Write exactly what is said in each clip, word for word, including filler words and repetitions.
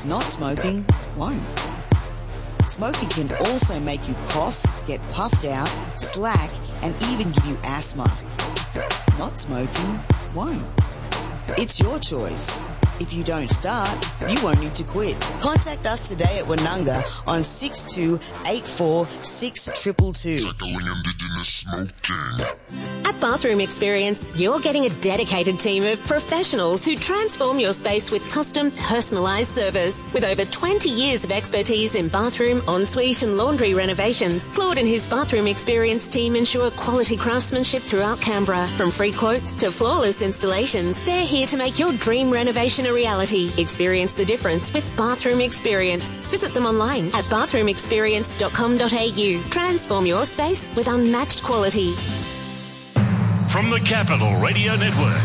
Not smoking won't. Smoking can also make you cough, get puffed out, slack, and even give you asthma. Not smoking won't. It's your choice. If you don't start, you won't need to quit. Contact us today at Wananga on six two eight four six two two two. Tackling Indigenous smoking. At Bathroom Experience, you're getting a dedicated team of professionals who transform your space with custom, personalised service. With over twenty years of expertise in bathroom, ensuite and laundry renovations, Claude and his Bathroom Experience team ensure quality craftsmanship throughout Canberra. From free quotes to flawless installations, they're here to make your dream renovation a reality. Experience the difference with Bathroom Experience. Visit them online at bathroom experience dot com dot a u. Transform your space with unmatched quality. From the Capital Radio Network,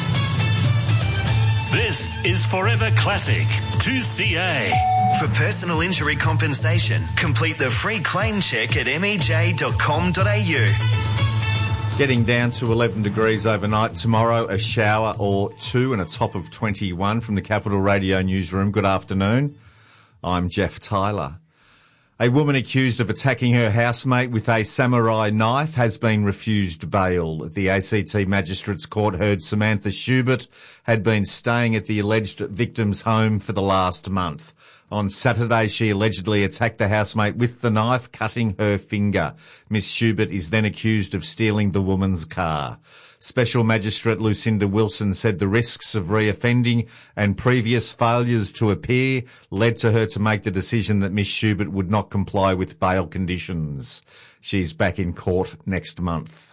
this is Forever Classic two C A. For personal injury compensation, complete the free claim check at m e j dot com dot a u. Getting down to eleven degrees overnight tomorrow, a shower or two and a top of twenty-one from the Capital Radio newsroom. Good afternoon. I'm Jeff Tyler. A woman accused of attacking her housemate with a samurai knife has been refused bail. The A C T Magistrates Court heard Samantha Schubert had been staying at the alleged victim's home for the last month. On Saturday, she allegedly attacked the housemate with the knife, cutting her finger. Miss Schubert is then accused of stealing the woman's car. Special Magistrate Lucinda Wilson said the risks of reoffending and previous failures to appear led to her to make the decision that Miss Schubert would not comply with bail conditions. She's back in court next month.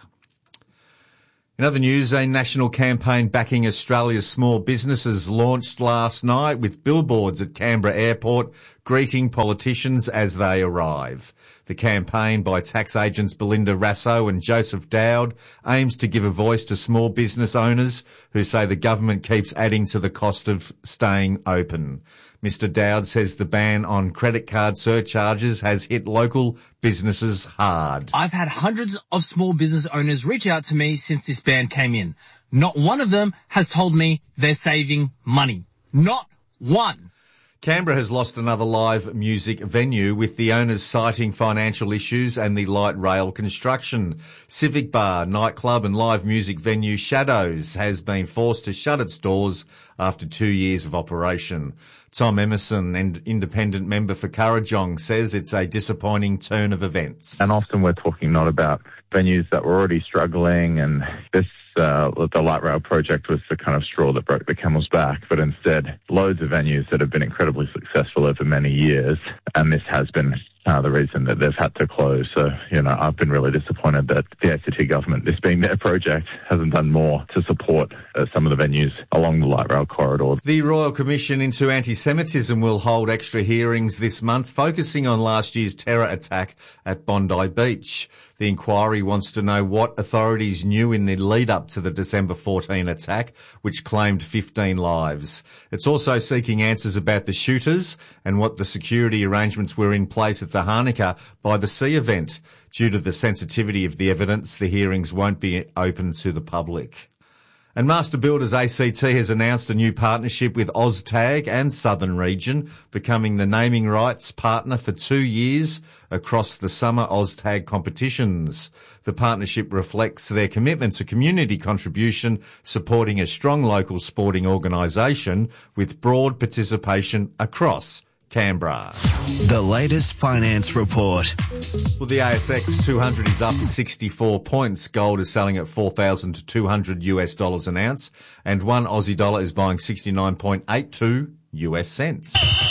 In other news, a national campaign backing Australia's small businesses launched last night with billboards at Canberra Airport greeting politicians as they arrive. The campaign by tax agents Belinda Rasso and Joseph Dowd aims to give a voice to small business owners who say the government keeps adding to the cost of staying open. Mister Dowd says the ban on credit card surcharges has hit local businesses hard. I've had hundreds of small business owners reach out to me since this ban came in. Not one of them has told me they're saving money. Not one. Canberra has lost another live music venue, with the owners citing financial issues and the light rail construction. Civic Bar, nightclub and live music venue Shadows has been forced to shut its doors after two years of operation. Tom Emerson, an independent member for Kurrajong, says it's a disappointing turn of events. And often we're talking not about venues that were already struggling, and this Uh, the light rail project was the kind of straw that broke the camel's back, but instead loads of venues that have been incredibly successful over many years, and this has been uh, the reason that they've had to close. So, you know, I've been really disappointed that the A C T government, this being their project, hasn't done more to support uh, some of the venues along the light rail corridor. The Royal Commission into Anti-Semitism will hold extra hearings this month, focusing on last year's terror attack at Bondi Beach. The inquiry wants to know what authorities knew in the lead-up to the December fourteenth attack, which claimed fifteen lives. It's also seeking answers about the shooters and what the security arrangements were in place at the Hanukkah by the Sea event. Due to the sensitivity of the evidence, the hearings won't be open to the public. And Master Builders A C T has announced a new partnership with OzTag and Southern Region, becoming the naming rights partner for two years across the summer OzTag competitions. The partnership reflects their commitment to community contribution, supporting a strong local sporting organisation with broad participation across Canberra. The latest finance report. Well, the A S X two hundred is up sixty-four points. Gold is selling at four thousand two hundred US dollars an ounce, and one Aussie dollar is buying sixty-nine point eight two US cents.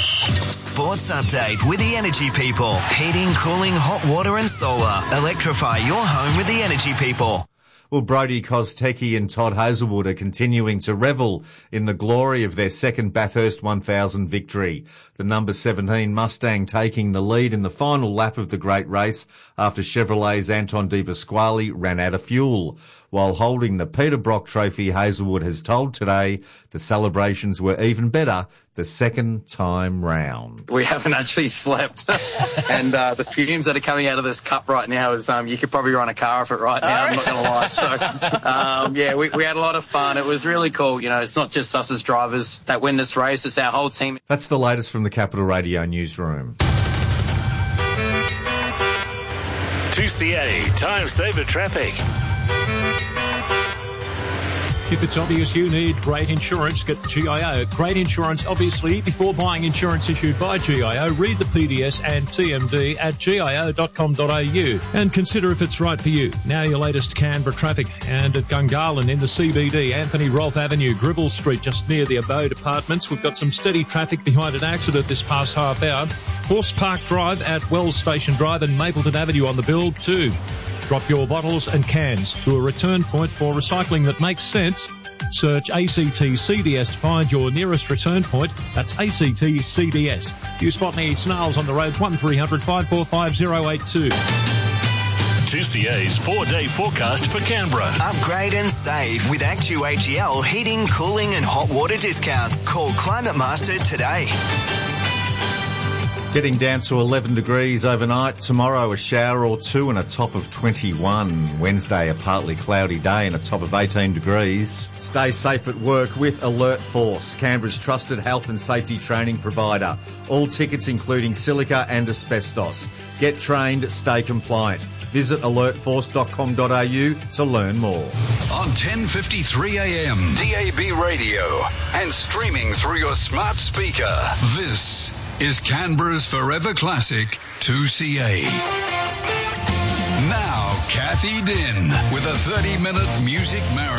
Sports update with the Energy People. Heating, cooling, hot water and solar. Electrify your home with the Energy People. Well, Brodie Kostecki and Todd Hazelwood are continuing to revel in the glory of their second Bathurst one thousand victory. The number seventeen Mustang taking the lead in the final lap of the great race after Chevrolet's Anton De Pasquale ran out of fuel. While holding the Peter Brock Trophy, Hazelwood has told Today the celebrations were even better the second time round. We haven't actually slept. and uh, the fumes that are coming out of this cup right now is um, you could probably run a car off it right now, I'm not going to lie. So, um, yeah, we, we had a lot of fun. It was really cool. You know, it's not just us as drivers that win this race, it's our whole team. That's the latest from the Capital Radio newsroom. two C A Time Saver Traffic. If it's obvious you need great insurance, get G I O. Great insurance, obviously. Before buying insurance issued by G I O, read the P D S and T M D at G I O dot com dot A U and consider if it's right for you. Now your latest Canberra traffic. And at Gungahlin in the C B D, Anthony Rolfe Avenue, Gribble Street, just near the Abode Apartments. We've got some steady traffic behind an accident this past half hour. Horse Park Drive at Wells Station Drive and Mapleton Avenue on the build too. Drop your bottles and cans to a return point for recycling that makes sense. Search A C T C D S to find your nearest return point. That's A C T C D S. Do you spot any snails on the road? one three hundred five four five zero eight two. two C A's four-day forecast for Canberra. Upgrade and save with Actu H E L heating, cooling and hot water discounts. Call Climate Master today. Getting down to eleven degrees overnight. Tomorrow a shower or two and a top of twenty-one. Wednesday a partly cloudy day and a top of eighteen degrees. Stay safe at work with Alert Force, Canberra's trusted health and safety training provider. All tickets including silica and asbestos. Get trained, stay compliant. Visit alert force dot com dot A U to learn more. On ten fifty-three A M, D A B radio and streaming through your smart speaker. This is Canberra's Forever Classic two C A. Now, Kathy Din with a thirty-minute music marathon.